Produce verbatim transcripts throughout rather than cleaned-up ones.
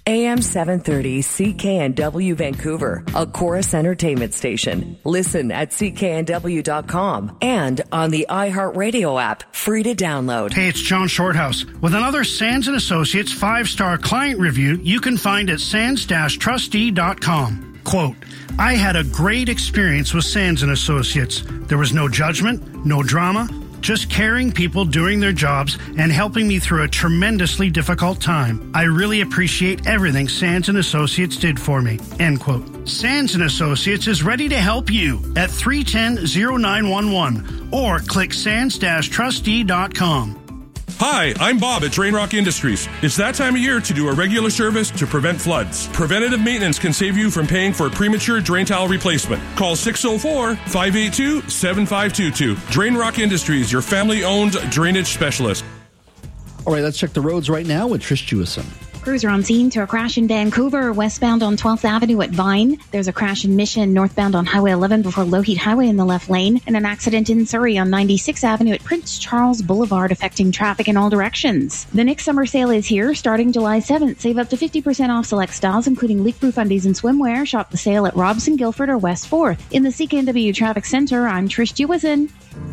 A M seven thirty C K N W Vancouver, a Chorus Entertainment station. Listen at C K N W dot com and on the iHeartRadio app, free to download. Hey, it's John Shorthouse with another Sands and Associates five-star client review you can find at sands dash trustee dot com. Quote, I had a great experience with Sands and Associates. There was no judgment, no drama, just caring people doing their jobs and helping me through a tremendously difficult time. I really appreciate everything Sands and Associates did for me. End quote. Sands and Associates is ready to help you at three one zero, oh nine one one or click sands dash trustee dot com. Hi, I'm Bob at Drain Rock Industries. It's that time of year to do a regular service to prevent floods. Preventative maintenance can save you from paying for premature drain tile replacement. Call six oh four, five eight two, seven five two two. Drain Rock Industries, your family-owned drainage specialist. All right, let's check the roads right now with Trish Jewison. Crews are on scene to a crash in Vancouver, westbound on twelfth Avenue at Vine. There's a crash in Mission, northbound on Highway eleven before Lougheed Highway in the left lane. And an accident in Surrey on ninety-sixth Avenue at Prince Charles Boulevard, affecting traffic in all directions. The Nick Summer Sale is here, starting July seventh. Save up to fifty percent off select styles, including leak-proof undies and swimwear. Shop the sale at Robson, Guildford, or West fourth. In the C K N W Traffic Center, I'm Trish Jewison.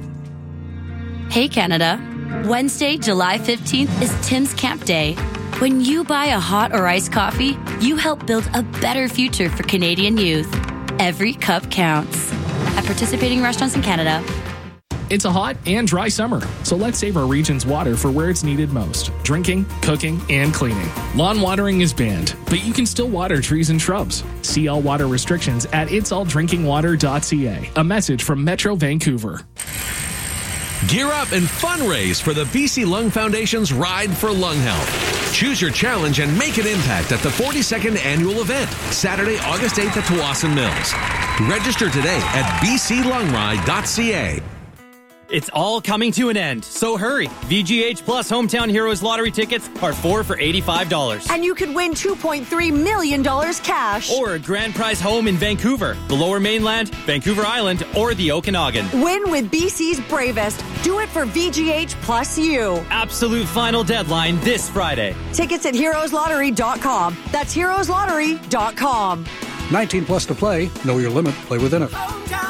Hey, Canada. Wednesday, July fifteenth is Tim's Camp Day. When you buy a hot or iced coffee, you help build a better future for Canadian youth. Every cup counts. At participating restaurants in Canada. It's a hot and dry summer, so let's save our region's water for where it's needed most. Drinking, cooking, and cleaning. Lawn watering is banned, but you can still water trees and shrubs. See all water restrictions at its all drinking water dot c a. A message from Metro Vancouver. Gear up and fundraise for the B C Lung Foundation's Ride for Lung Health. Choose your challenge and make an impact at the forty-second annual event, Saturday, August eighth at Tsawwassen Mills. Register today at b c lung ride dot c a. It's all coming to an end, so hurry. V G H Plus Hometown Heroes lottery tickets are four for eighty-five dollars. And you could win two point three million dollars cash. Or a grand prize home in Vancouver, the Lower Mainland, Vancouver Island, or the Okanagan. Win with B C's bravest. Do it for V G H Plus U. Absolute final deadline this Friday. Tickets at heroes lottery dot com. That's heroes lottery dot com. nineteen plus to play. Know your limit. Play within it.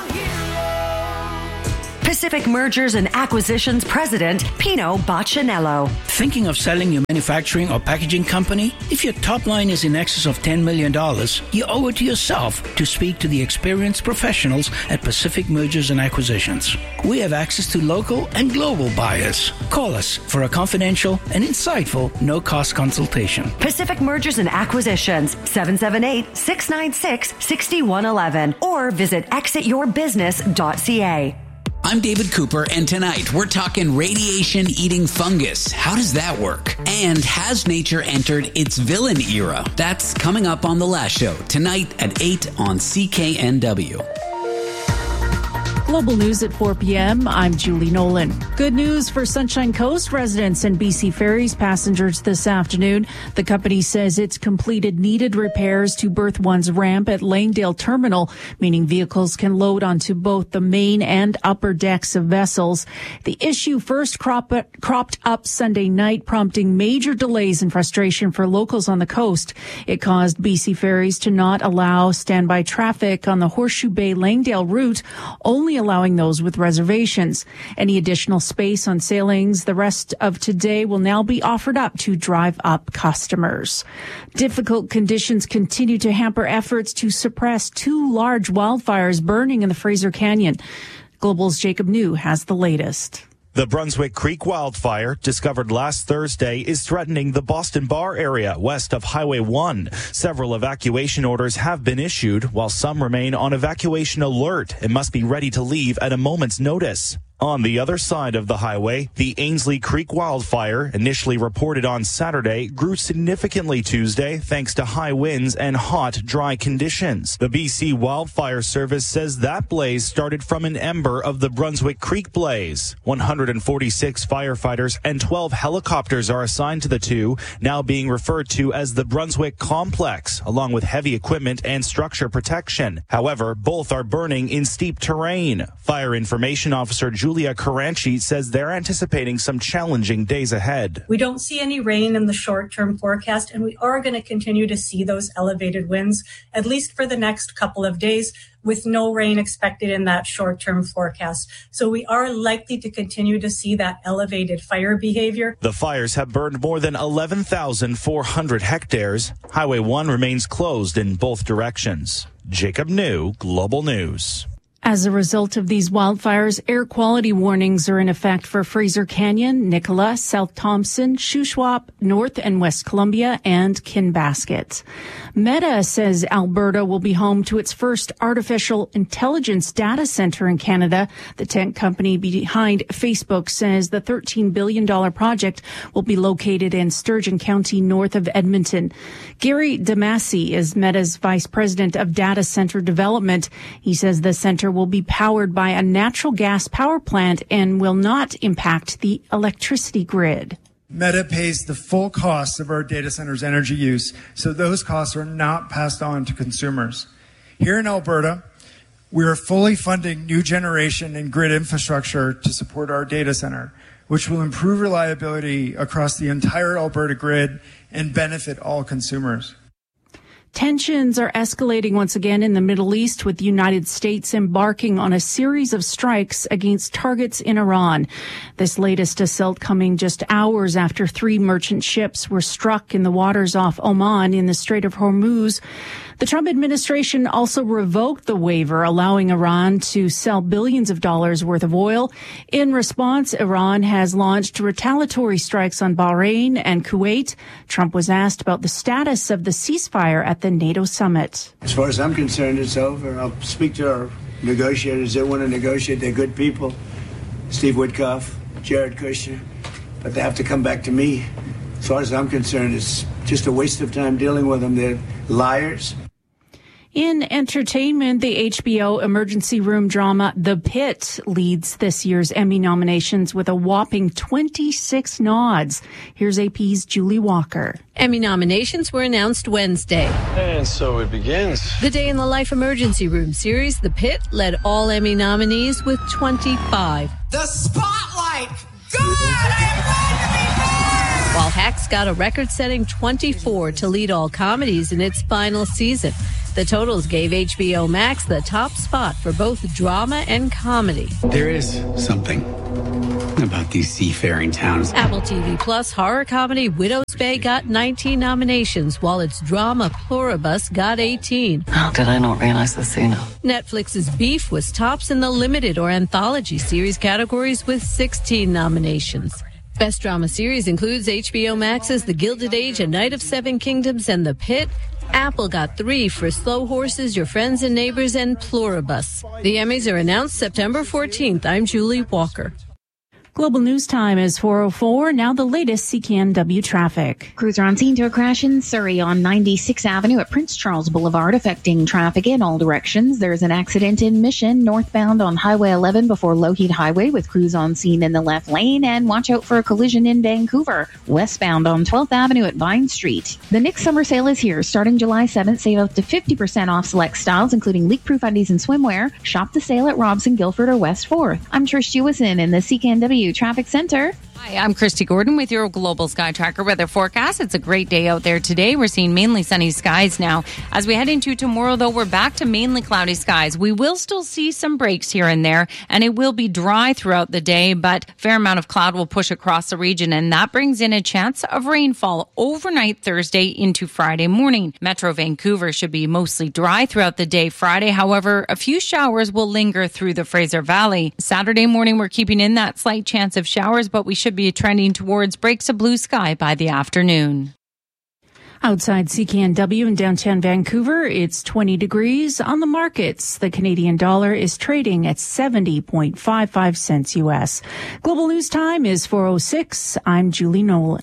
Pacific Mergers and Acquisitions President, Pino Baccinello. Thinking of selling your manufacturing or packaging company? If your top line is in excess of ten million dollars, you owe it to yourself to speak to the experienced professionals at Pacific Mergers and Acquisitions. We have access to local and global buyers. Call us for a confidential and insightful no-cost consultation. Pacific Mergers and Acquisitions, seven seven eight, six nine six, six one one one, or visit exit your business dot c a. I'm David Cooper, and tonight we're talking radiation-eating fungus. How does that work? And has nature entered its villain era? That's coming up on The Last Show, tonight at eight on C K N W. Global News at four p.m. I'm Julie Nolan. Good news for Sunshine Coast residents and B C Ferries passengers this afternoon. The company says it's completed needed repairs to Berth one's ramp at Langdale Terminal, meaning vehicles can load onto both the main and upper decks of vessels. The issue first crop, cropped up Sunday night, prompting major delays and frustration for locals on the coast. It caused B C Ferries to not allow standby traffic on the Horseshoe Bay Langdale route, only allowing those with reservations. Any additional space on sailings the rest of today will now be offered up to drive-up customers. Difficult conditions continue to hamper efforts to suppress two large wildfires burning in the Fraser Canyon. Global's Jacob New has the latest. The Brunswick Creek wildfire, discovered last Thursday, is threatening the Boston Bar area west of Highway one. Several evacuation orders have been issued, while some remain on evacuation alert and must be ready to leave at a moment's notice. On the other side of the highway, the Ainsley Creek wildfire, initially reported on Saturday, grew significantly Tuesday thanks to high winds and hot, dry conditions. The B C Wildfire Service says that blaze started from an ember of the Brunswick Creek blaze. one hundred forty-six firefighters and twelve helicopters are assigned to the two, now being referred to as the Brunswick Complex, along with heavy equipment and structure protection. However, both are burning in steep terrain. Fire Information Officer Julie Julia Caranchi says they're anticipating some challenging days ahead. We don't see any rain in the short-term forecast, and we are going to continue to see those elevated winds, at least for the next couple of days, with no rain expected in that short-term forecast. So we are likely to continue to see that elevated fire behavior. The fires have burned more than eleven thousand four hundred hectares. Highway one remains closed in both directions. Jacob New, Global News. As a result of these wildfires, air quality warnings are in effect for Fraser Canyon, Nicola, South Thompson, Shuswap, North and West Columbia, and Kinbasket. Meta says Alberta will be home to its first artificial intelligence data center in Canada. The tech company behind Facebook says the thirteen billion dollars project will be located in Sturgeon County, north of Edmonton. Gary Damasi is Meta's vice president of data center development. He says the center will be powered by a natural gas power plant and will not impact the electricity grid. Meta pays the full cost of our data center's energy use, so those costs are not passed on to consumers. Here in Alberta, we are fully funding new generation and grid infrastructure to support our data center, which will improve reliability across the entire Alberta grid and benefit all consumers. Tensions are escalating once again in the Middle East, with the United States embarking on a series of strikes against targets in Iran. This latest assault coming just hours after three merchant ships were struck in the waters off Oman in the Strait of Hormuz. The Trump administration also revoked the waiver allowing Iran to sell billions of dollars worth of oil. In response, Iran has launched retaliatory strikes on Bahrain and Kuwait. Trump was asked about the status of the ceasefire at the NATO summit. As far as I'm concerned, it's over. I'll speak to our negotiators. They want to negotiate. They're good people. Steve Witkoff, Jared Kushner. But they have to come back to me. As far as I'm concerned, it's just a waste of time dealing with them. They're liars. In entertainment, the H B O emergency room drama The Pit leads this year's Emmy nominations with a whopping twenty-six nods. Here's A P's Julie Walker. Emmy nominations were announced Wednesday. And so it begins. The Day in the Life emergency room series, The Pit, led all Emmy nominees with twenty-five. The spotlight! God, I While Hacks got a record-setting twenty-four to lead all comedies in its final season. The totals gave H B O Max the top spot for both drama and comedy. There is something about these seafaring towns. Apple T V Plus horror comedy Widow's Bay got nineteen nominations, while its drama Pluribus got eighteen. How did I not realize this sooner? Netflix's Beef was tops in the limited or anthology series categories with sixteen nominations. Best drama series includes H B O Max's The Gilded Age, A Night of Seven Kingdoms, and The Pit. Apple got three for Slow Horses, Your Friends and Neighbors, and Pluribus. The Emmys are announced September fourteenth. I'm Julie Walker. Global News Time is four oh four. Now the latest C K N W traffic. Crews are on scene to a crash in Surrey on ninety-sixth Avenue at Prince Charles Boulevard, affecting traffic in all directions. There's an accident in Mission, northbound on Highway eleven before Lougheed Highway, with crews on scene in the left lane. And watch out for a collision in Vancouver, westbound on twelfth Avenue at Vine Street. The N Y X Summer Sale is here. Starting July seventh, save up to fifty percent off select styles, including leak-proof undies and swimwear. Shop the sale at Robson, Guildford, or West fourth. I'm Trish Jewison in the C K N W Traffic Center. Hi, I'm Christy Gordon with your Global Sky Tracker weather forecast. It's a great day out there today. We're seeing mainly sunny skies now. As we head into tomorrow, though, we're back to mainly cloudy skies. We will still see some breaks here and there, and it will be dry throughout the day, but a fair amount of cloud will push across the region, and that brings in a chance of rainfall overnight Thursday into Friday morning. Metro Vancouver should be mostly dry throughout the day Friday. However, a few showers will linger through the Fraser Valley. Saturday morning, we're keeping in that slight chance of showers, but we should be trending towards breaks of blue sky by the afternoon. Outside C K N W in downtown Vancouver, it's twenty degrees. On the markets, the Canadian dollar is trading at seventy point five five cents U S. Global News Time is four oh six. I'm Julie Nolan.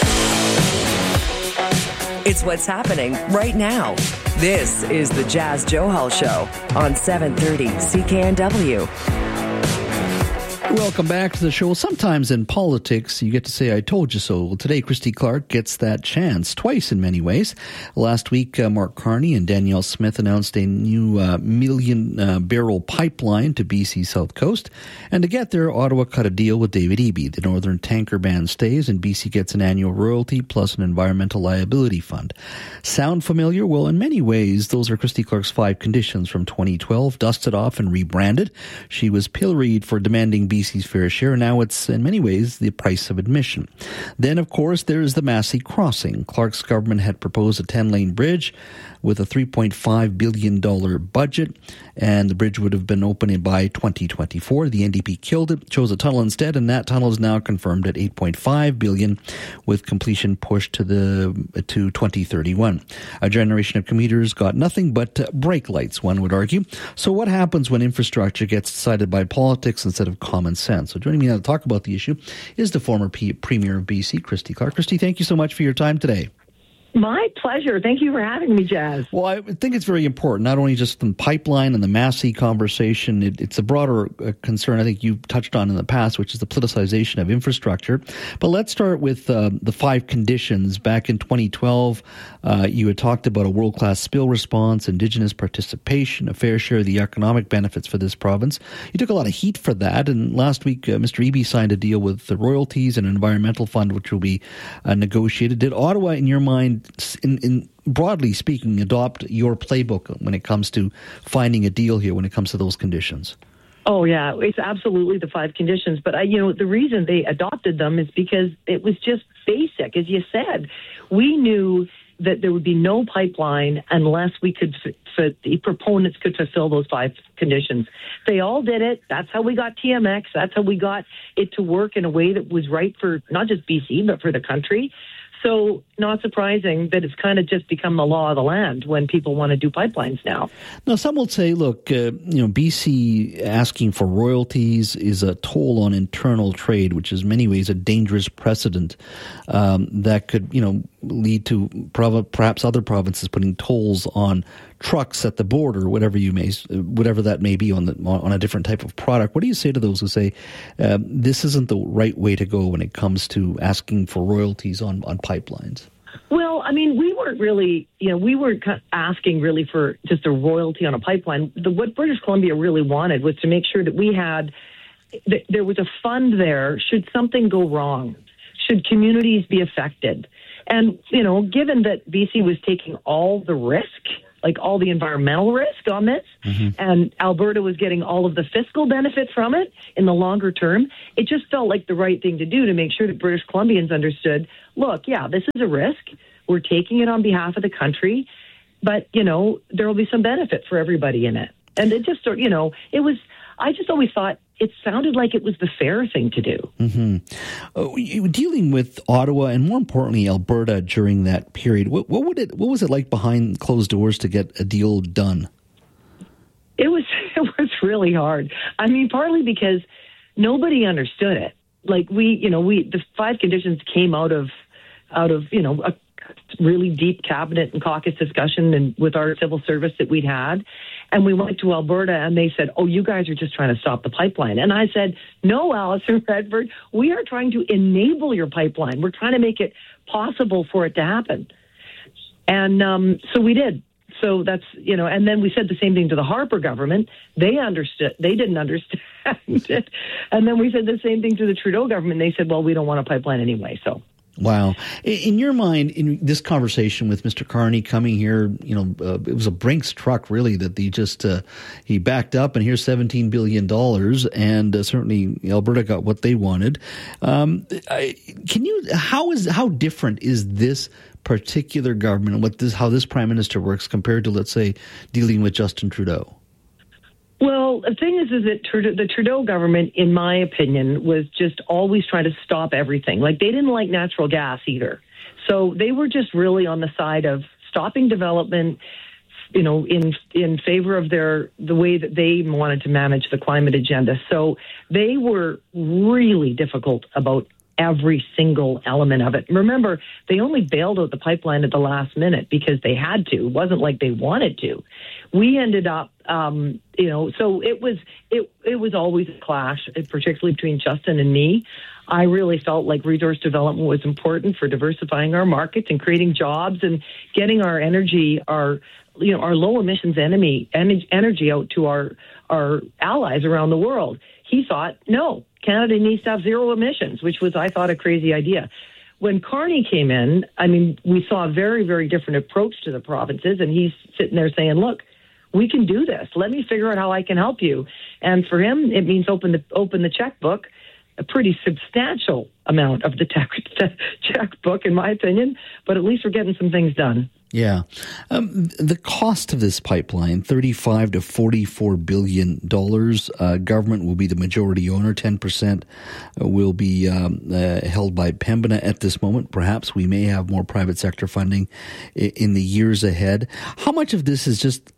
It's what's happening right now. This is the Jazz Johal Show on seven thirty C K N W. Welcome back to the show. Sometimes in politics, you get to say, I told you so. Well, today, Christy Clark gets that chance twice in many ways. Last week, uh, Mark Carney and Danielle Smith announced a new uh, million uh, barrel pipeline to B C's South Coast. And to get there, Ottawa cut a deal with David Eby. The Northern Tanker Ban stays, and B C gets an annual royalty plus an environmental liability fund. Sound familiar? Well, in many ways, those are Christy Clark's five conditions from twenty twelve, dusted off and rebranded. She was pilloried for demanding B C's fair share. Now it's, in many ways, the price of admission. Then, of course, there's the Massey Crossing. Clark's government had proposed a ten-lane bridge with a three point five billion dollars budget, and the bridge would have been open by twenty twenty-four. The N D P killed it, chose a tunnel instead, and that tunnel is now confirmed at eight point five billion dollars, with completion pushed to the to twenty thirty-one. A generation of commuters got nothing but brake lights, one would argue. So what happens when infrastructure gets decided by politics instead of common sense? So joining me now to talk about the issue is the former P- Premier of B C, Christy Clark. Christy, thank you so much for your time today. My pleasure. Thank you for having me, Jazz. Well, I think it's very important, not only just the pipeline and the Massey conversation, it, it's a broader uh, concern I think you've touched on in the past, which is the politicization of infrastructure. But let's start with uh, the five conditions. Back in twenty twelve, uh, you had talked about a world-class spill response, Indigenous participation, a fair share of the economic benefits for this province. You took a lot of heat for that, and last week uh, Mister Eby signed a deal with the royalties and an environmental fund, which will be uh, negotiated. Did Ottawa, in your mind, In, in broadly speaking, adopt your playbook when it comes to finding a deal here, when it comes to those conditions? Oh, yeah, it's absolutely the five conditions. But, I, you know, the reason they adopted them is because it was just basic. As you said, we knew that there would be no pipeline unless we could, f- the proponents could fulfill those five conditions. They all did it. That's how we got T M X. That's how we got it to work in a way that was right for not just B C, but for the country. So not surprising that it's kind of just become the law of the land when people want to do pipelines now. Now, some will say, look, uh, you know, B C asking for royalties is a toll on internal trade, which is in many ways a dangerous precedent um, that could, you know, lead to prov- perhaps other provinces putting tolls on trucks at the border, whatever you may, whatever that may be on the on a different type of product. What do you say to those who say uh, this isn't the right way to go when it comes to asking for royalties on, on pipelines? Well, I mean, we weren't really, you know, we weren't asking really for just a royalty on a pipeline. The, what British Columbia really wanted was to make sure that we had, that there was a fund there should something go wrong, should communities be affected. And, you know, given that B C was taking all the risk, like all the environmental risk on this, mm-hmm. and Alberta was getting all of the fiscal benefit from it in the longer term, it just felt like the right thing to do to make sure that British Columbians understood, look, yeah, this is a risk. We're taking it on behalf of the country, but, you know, there will be some benefit for everybody in it. And it just, you know, it was, I just always thought it sounded like it was the fair thing to do. Mm-hmm. Uh, you were dealing with Ottawa and, more importantly, Alberta during that period. What, what would it? What was it like behind closed doors to get a deal done? It was it was really hard. I mean, partly because nobody understood it. Like we, you know, we the five conditions came out of out of you know a really deep cabinet and caucus discussion and with our civil service that we'd had. And we went to Alberta and they said, oh, you guys are just trying to stop the pipeline. And I said, no, Alison Redford, we are trying to enable your pipeline. We're trying to make it possible for it to happen. And um, so we did. So that's, you know, and then we said the same thing to the Harper government. They understood. They didn't understand it. And then we said the same thing to the Trudeau government. They said, well, we don't want a pipeline anyway. So. Wow. In your mind, in this conversation with Mister Carney coming here, you know, uh, it was a Brinks truck, really, that he just, uh, he backed up, and here's seventeen billion dollars, and uh, certainly Alberta got what they wanted. Um, I, can you, how is, how different is this particular government and what this, how this Prime Minister works compared to, let's say, dealing with Justin Trudeau? Well, the thing is, is that Trudeau, the Trudeau government, in my opinion, was just always trying to stop everything. Like, they didn't like natural gas either. So they were just really on the side of stopping development, you know, in in favor of their the way that they wanted to manage the climate agenda. So they were really difficult about every single element of it. Remember, they only bailed out the pipeline at the last minute because they had to. It wasn't like they wanted to. we ended up, um, you know, so it was it it was always a clash, particularly between Justin and me. I really felt like resource development was important for diversifying our markets and creating jobs and getting our energy, our you know, our low emissions enemy energy out to our our allies around the world. He thought, no, Canada needs to have zero emissions, which was, I thought, a crazy idea. When Carney came in, I mean, we saw a very, very different approach to the provinces, and he's sitting there saying, look, we can do this. Let me figure out how I can help you. And for him, it means open the open the checkbook, a pretty substantial amount of the tech, checkbook, in my opinion, but at least we're getting some things done. Yeah. Um, the cost of this pipeline, thirty-five to forty-four billion dollars. Uh, government will be the majority owner. ten percent will be um, uh, held by Pembina at this moment. Perhaps we may have more private sector funding in the years ahead. How much of this is just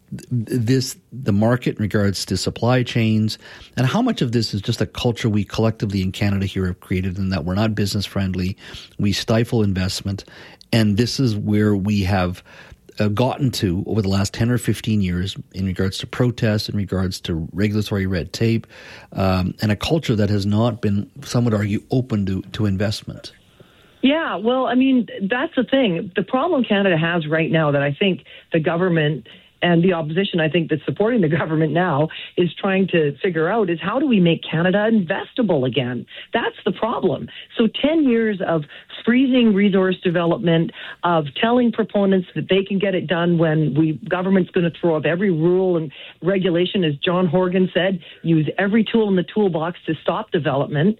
this, the market in regards to supply chains, and how much of this is just a culture we collectively in Canada here have created, in that we're not business friendly, we stifle investment, and this is where we have uh, gotten to over the last ten or fifteen years in regards to protests, in regards to regulatory red tape, um, and a culture that has not been, some would argue, open to, to investment. Yeah, well, I mean, that's the thing. The problem Canada has right now that I think the government and the opposition, I think, that's supporting the government now is trying to figure out is how do we make Canada investable again? That's the problem. So ten years of freezing resource development, of telling proponents that they can get it done when we government's going to throw up every rule and regulation, as John Horgan said, use every tool in the toolbox to stop development.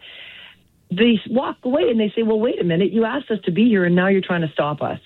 They walk away and they say, well, wait a minute, you asked us to be here and now you're trying to stop us.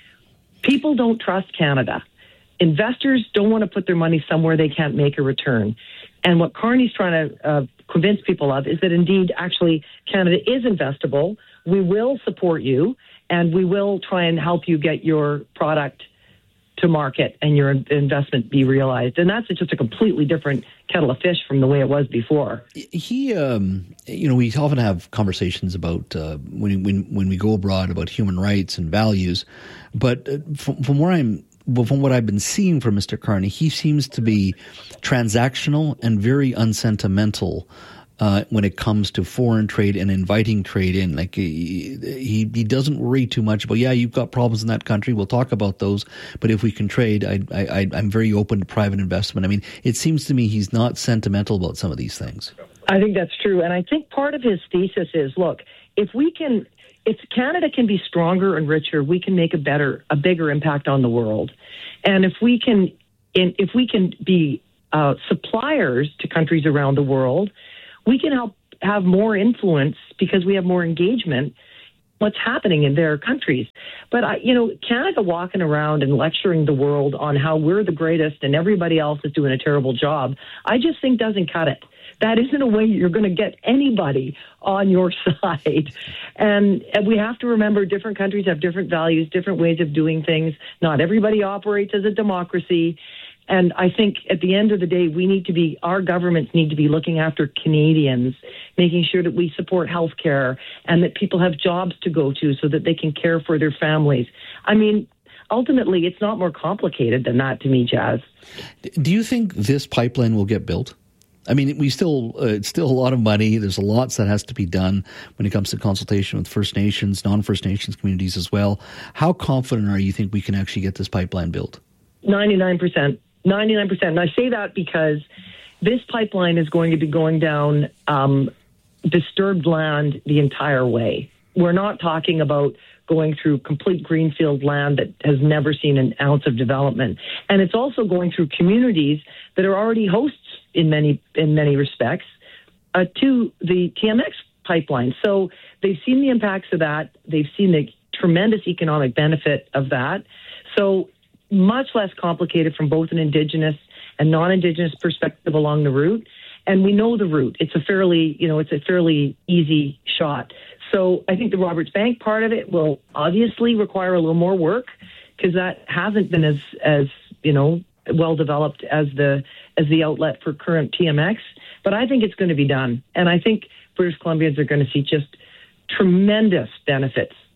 People don't trust Canada. Investors don't want to put their money somewhere they can't make a return. And what Carney's trying to uh, convince people of is that indeed, actually, Canada is investable. We will support you, and we will try and help you get your product to market and your investment be realized. And that's just a completely different kettle of fish from the way it was before. He, um, you know, we often have conversations about uh, when, when, when we go abroad about human rights and values, but uh, from, from where I'm Well, from what I've been seeing from Mister Carney, he seems to be transactional and very unsentimental uh, when it comes to foreign trade and inviting trade in. Like he, he he doesn't worry too much about, yeah, you've got problems in that country, we'll talk about those, but if we can trade, I, I, I'm very open to private investment. I mean, it seems to me he's not sentimental about some of these things. I think that's true. And I think part of his thesis is, look, if we can... If Canada can be stronger and richer, we can make a better, a bigger impact on the world. And if we can, if we can be uh, suppliers to countries around the world, we can help have more influence because we have more engagement what's happening in their countries. But, I, you know, Canada walking around and lecturing the world on how we're the greatest and everybody else is doing a terrible job, I just think doesn't cut it. That isn't a way you're going to get anybody on your side. And, and we have to remember different countries have different values, different ways of doing things. Not everybody operates as a democracy. And I think at the end of the day, we need to be, our governments need to be looking after Canadians, making sure that we support healthcare and that people have jobs to go to so that they can care for their families. I mean, ultimately, it's not more complicated than that to me, Jazz. Do you think this pipeline will get built? I mean, we still, uh, it's still a lot of money. There's a lot that has to be done when it comes to consultation with First Nations, non-First Nations communities as well. How confident are you think we can actually get this pipeline built? ninety-nine percent. ninety-nine percent. And I say that because this pipeline is going to be going down um, disturbed land the entire way. We're not talking about going through complete greenfield land that has never seen an ounce of development. And it's also going through communities that are already hosts in many in many respects uh, to the T M X pipeline. So they've seen the impacts of that. They've seen the tremendous economic benefit of that. So much less complicated from both an Indigenous and non-Indigenous perspective along the route. And we know the route. It's a fairly, you know, it's a fairly easy shot. So I think the Roberts Bank part of it will obviously require a little more work because that hasn't been as, as you know, well developed as the as the outlet for current T M X. But I think it's going to be done. And I think British Columbians are going to see just tremendous benefits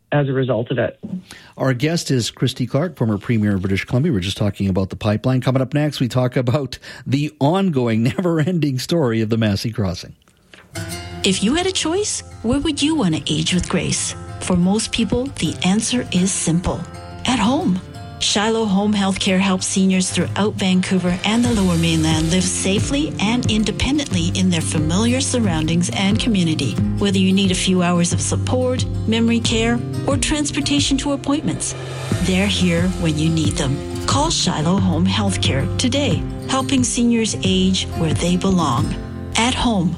as a result of it. Our guest is Christy Clark, former Premier of British Columbia. We're just talking about the pipeline. Coming up next, we talk about the ongoing, never-ending story of the Massey Crossing. If you had a choice, where would you want to age with grace? For most people, the answer is simple. At home. Shiloh Home Healthcare helps seniors throughout Vancouver and the Lower Mainland live safely and independently in their familiar surroundings and community. Whether you need a few hours of support, memory care, or transportation to appointments, they're here when you need them. Call Shiloh Home Healthcare today, helping seniors age where they belong. At home.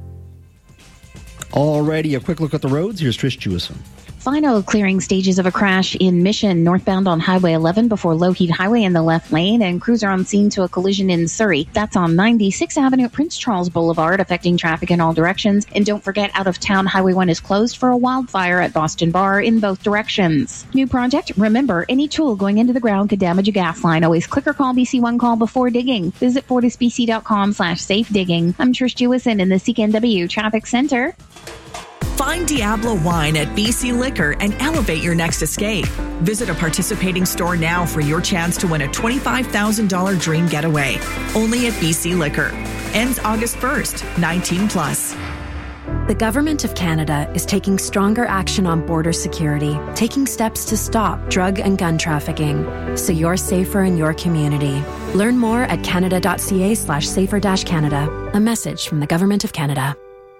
Alrighty, a quick look at the roads. Here's Trish Jewison. Final clearing stages of a crash in Mission, northbound on Highway eleven before Lougheed Highway in the left lane, and crews are on scene to a collision in Surrey. That's on ninety-sixth Avenue at Prince Charles Boulevard, affecting traffic in all directions. And don't forget, out of town, Highway one is closed for a wildfire at Boston Bar in both directions. New project? Remember, any tool going into the ground could damage a gas line. Always click or call B C one Call before digging. Visit fortisbc.com slash safe digging. I'm Trish Jewison in the C K N W Traffic Center. Find Diablo Wine at B C Liquor and elevate your next escape. Visit a participating store now for your chance to win a twenty-five thousand dollars dream getaway. Only at B C Liquor. Ends August first. nineteen plus. The Government of Canada is taking stronger action on border security, taking steps to stop drug and gun trafficking, so you're safer in your community. Learn more at canada.ca slash safer dash Canada. A message from the Government of Canada.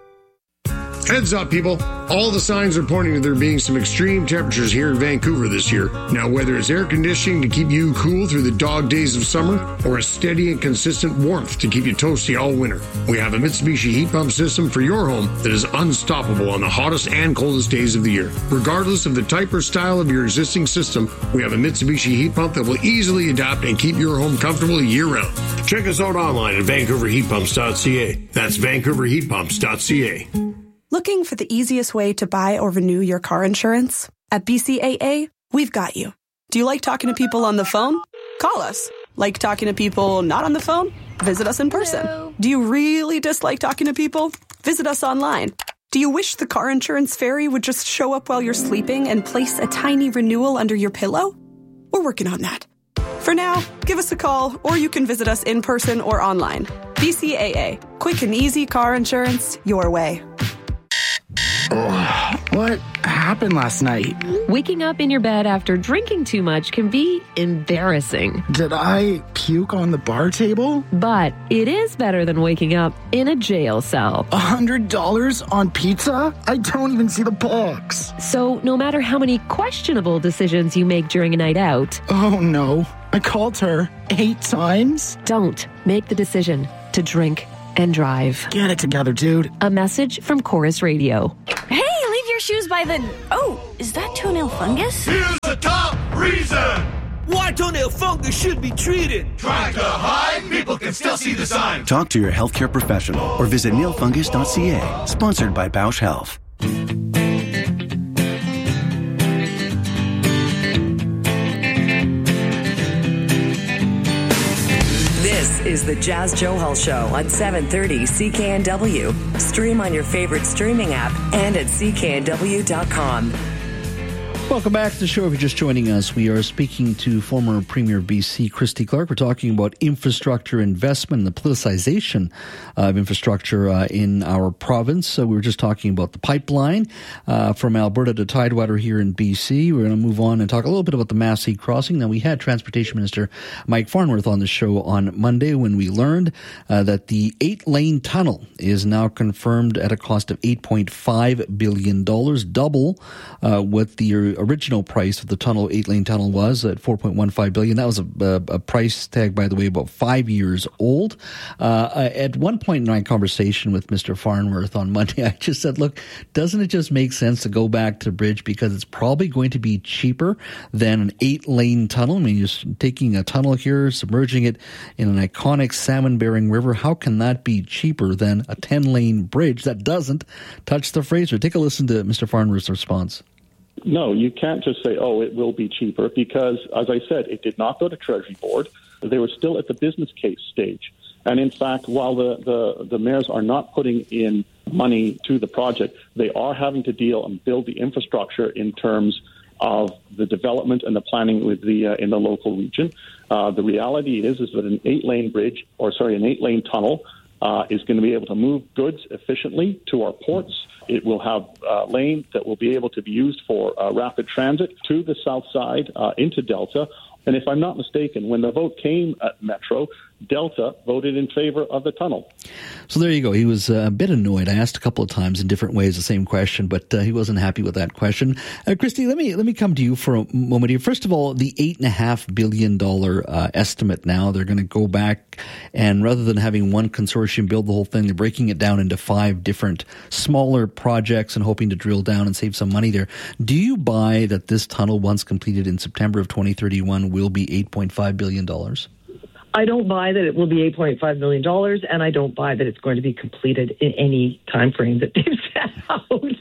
Heads up, people. All the signs are pointing to there being some extreme temperatures here in Vancouver this year. Now, whether it's air conditioning to keep you cool through the dog days of summer or a steady and consistent warmth to keep you toasty all winter, we have a Mitsubishi heat pump system for your home that is unstoppable on the hottest and coldest days of the year. Regardless of the type or style of your existing system, we have a Mitsubishi heat pump that will easily adapt and keep your home comfortable year-round. Check us out online at vancouver heat pumps dot c a. That's vancouver heat pumps dot c a. Looking for the easiest way to buy or renew your car insurance? At B C A A, we've got you. Do you like talking to people on the phone? Call us. Like talking to people not on the phone? Visit us in person. Hello. Do you really dislike talking to people? Visit us online. Do you wish the car insurance fairy would just show up while you're sleeping and place a tiny renewal under your pillow? We're working on that. For now, give us a call, or you can visit us in person or online. B C A A. Quick and easy car insurance your way. Oh, what happened last night? Waking up in your bed after drinking too much can be embarrassing. Did I puke on the bar table? But it is better than waking up in a jail cell. A hundred dollars on pizza? I don't even see the box. So no matter how many questionable decisions you make during a night out... Oh no, I called her eight times? Don't make the decision to drink and drive. Get it together, dude. A message from Chorus Radio. Hey, leave your shoes by the... Oh, is that toenail fungus? Here's the top reason why toenail fungus should be treated. Trying to hide? People can still see the sign. Talk to your healthcare professional or visit nail fungus dot c a. Sponsored by Bausch Health. This is the Jazz Johal Show on seven thirty C K N W. Stream on your favorite streaming app and at c k n w dot com. Welcome back to the show. If you're just joining us, we are speaking to former Premier of B C, Christy Clark. We're talking about infrastructure investment and the politicization of infrastructure uh, in our province. So we were just talking about the pipeline uh, from Alberta to Tidewater here in B C. We're going to move on and talk a little bit about the Massey Crossing. Now, we had Transportation Minister Mike Farnworth on the show on Monday when we learned uh, that the eight-lane tunnel is now confirmed at a cost of eight point five billion dollars, double uh, what the original price of the tunnel, eight-lane tunnel, was at four point one five billion dollars. That was a, a, a price tag, by the way, about five years old. Uh, at one point in my conversation with Mister Farnworth on Monday, I just said, look, doesn't it just make sense to go back to bridge because it's probably going to be cheaper than an eight-lane tunnel? I mean, you're taking a tunnel here, submerging it in an iconic salmon-bearing river. How can that be cheaper than a ten-lane bridge that doesn't touch the Fraser? Take a listen to Mister Farnworth's response. No, you can't just say, oh, it will be cheaper, because, as I said, it did not go to Treasury Board. They were still at the business case stage. And in fact, while the, the, the mayors are not putting in money to the project, they are having to deal and build the infrastructure in terms of the development and the planning with the uh, in the local region. Uh, the reality is is that an eight-lane bridge, or sorry, an eight-lane tunnel, uh, is going to be able to move goods efficiently to our ports. It will have uh, lanes that will be able to be used for uh, rapid transit to the south side uh, into Delta. And if I'm not mistaken, when the vote came at Metro, Delta voted in favor of the tunnel. So there you go. He was a bit annoyed. I asked a couple of times in different ways the same question, but uh, he wasn't happy with that question. Uh, Christy, let me let me come to you for a moment here. First of all, the eight and a half billion dollar uh, estimate. Now they're going to go back, and rather than having one consortium build the whole thing, they're breaking it down into five different smaller projects and hoping to drill down and save some money there. Do you buy that this tunnel, once completed in September of twenty thirty-one, will be eight point five billion dollars? I don't buy that it will be eight point five million dollars, and I don't buy that it's going to be completed in any time frame that they've set out.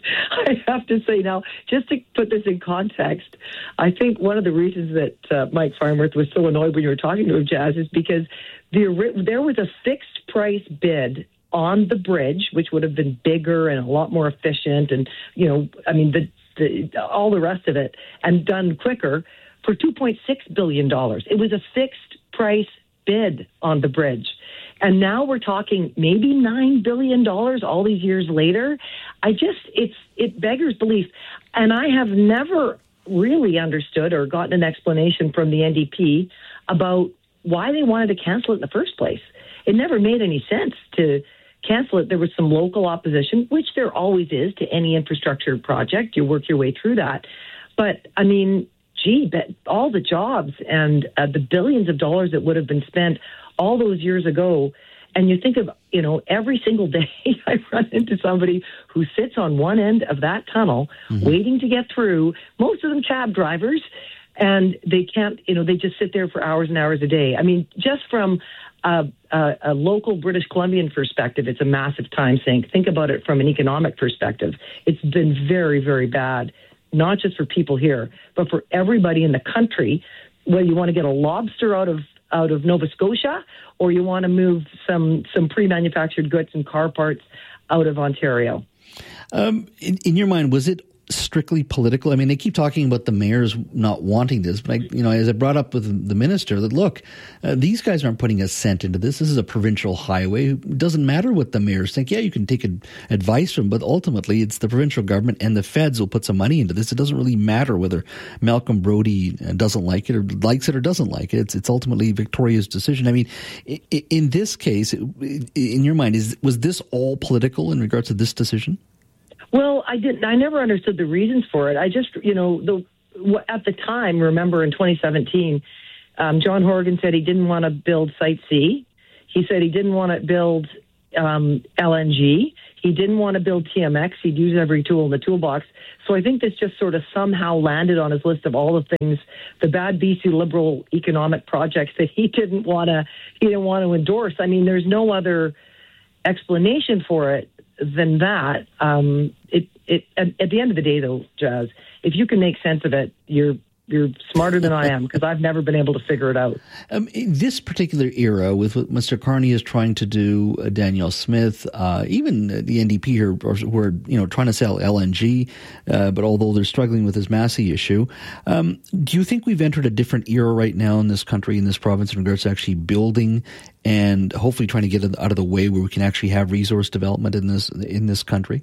I have to say now, just to put this in context, I think one of the reasons that uh, Mike Farnworth was so annoyed when you were talking to him, Jazz, is because the, there was a fixed price bid on the bridge, which would have been bigger and a lot more efficient, and, you know, I mean, the, the all the rest of it, and done quicker, for two point six billion dollars. It was a fixed price bid on the bridge. And now we're talking maybe nine billion dollars all these years later. I just, it's it beggars belief. And I have never really understood or gotten an explanation from the N D P about why they wanted to cancel it in the first place. It never made any sense to cancel it. There was some local opposition, which there always is to any infrastructure project. You work your way through that. But, I mean, gee, but all the jobs and uh, the billions of dollars that would have been spent all those years ago. And you think of, you know, every single day I run into somebody who sits on one end of that tunnel mm-hmm. waiting to get through, most of them cab drivers, and they can't, you know, they just sit there for hours and hours a day. I mean, just from a, a, a local British Columbian perspective, it's a massive time sink. Think about it from an economic perspective. It's been very, very bad. Not just for people here, but for everybody in the country, whether you want to get a lobster out of out of Nova Scotia or you want to move some some pre-manufactured goods and car parts out of Ontario. Um, in, in your mind, was it strictly political? I mean, they keep talking about the mayors not wanting this, but I, you know, as I brought up with the minister, that look, uh, these guys aren't putting a cent into this. This is a provincial highway. It doesn't matter what the mayors think. Yeah, you can take ad- advice from, but ultimately it's the provincial government and the feds will put some money into this. It doesn't really matter whether Malcolm Brody doesn't like it or likes it or doesn't like it. It's, it's ultimately Victoria's decision. I mean, in, in this case, in your mind, is was this all political in regards to this decision? Well, I didn't. I never understood the reasons for it. I just, you know, the at the time, remember in twenty seventeen, um, John Horgan said he didn't want to build Site C. He said he didn't want to build um, L N G. He didn't want to build T M X. He'd use every tool in the toolbox. So I think this just sort of somehow landed on his list of all the things, the bad B C Liberal economic projects that he didn't want to, he didn't want to endorse. I mean, there's no other explanation for it than that. Um, it, it, at, at the end of the day, though, Jazz, if you can make sense of it, you're you're smarter than I am, because I've never been able to figure it out. Um, in this particular era, with what Mister Carney is trying to do, uh, Danielle Smith, uh, even the N D P here, who are you know trying to sell L N G, uh, but although they're struggling with this Massey issue, um, do you think we've entered a different era right now in this country, in this province, in regards to actually building and hopefully trying to get it out of the way where we can actually have resource development in this in this country?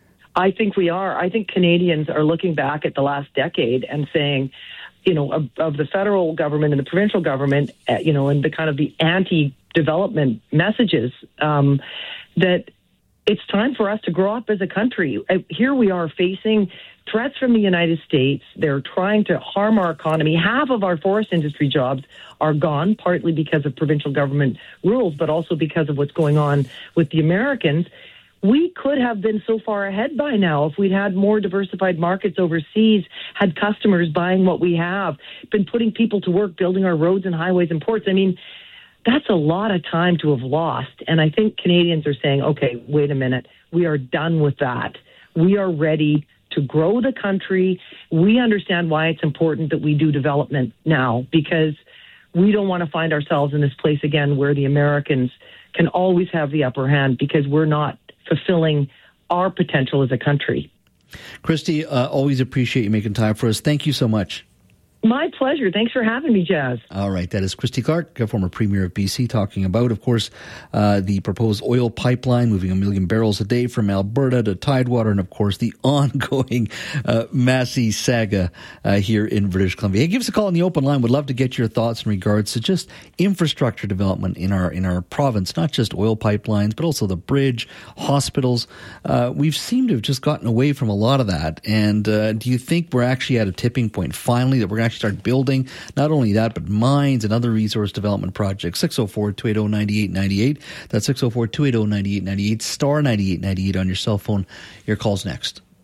I think we are. I think Canadians are looking back at the last decade and saying, you know, of, of the federal government and the provincial government, uh, you know, and the kind of the anti-development messages, um, that it's time for us to grow up as a country. Uh, here we are facing threats from the United States. They're trying to harm our economy. Half of our forest industry jobs are gone, partly because of provincial government rules, but also because of what's going on with the Americans. We could have been so far ahead by now if we'd had more diversified markets overseas, had customers buying what we have, been putting people to work building our roads and highways and ports. I mean, that's a lot of time to have lost. And I think Canadians are saying, okay, wait a minute, we are done with that. We are ready to grow the country. We understand why it's important that we do development now, because we don't want to find ourselves in this place again where the Americans can always have the upper hand because we're not fulfilling our potential as a country. Kristi, uh, always appreciate you making time for us. Thank you so much. My pleasure. Thanks for having me, Jazz. All right. That is Kristi Clark, former Premier of B C, talking about, of course, uh, the proposed oil pipeline moving a million barrels a day from Alberta to Tidewater, and, of course, the ongoing uh, Massey saga uh, here in British Columbia. Hey, give us a call on the open line. Would love to get your thoughts in regards to just infrastructure development in our in our province, not just oil pipelines, but also the bridge, hospitals. Uh, we've seemed to have just gotten away from a lot of that. And uh, do you think we're actually at a tipping point finally that we're going to start building not only that but mines and other resource development projects? Six oh four, two eight oh, nine eight nine eight. That's six oh four, two eight oh, nine eight nine eight, star ninety-eight ninety-eight on your cell phone. Your call's next.